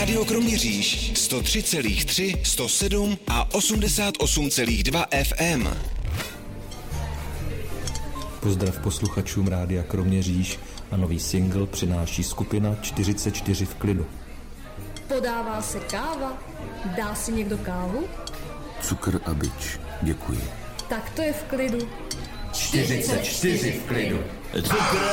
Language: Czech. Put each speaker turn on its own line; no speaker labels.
Rádio Kroměříž 103,3, 107 a 88,2 FM.
Pozdrav posluchačům Rádia Kroměříž a nový single přináší skupina 44 v klidu.
Podává se káva? Dá si někdo kávu?
Cukr a bič, děkuji.
Tak to je v klidu.
44 v klidu. Cukr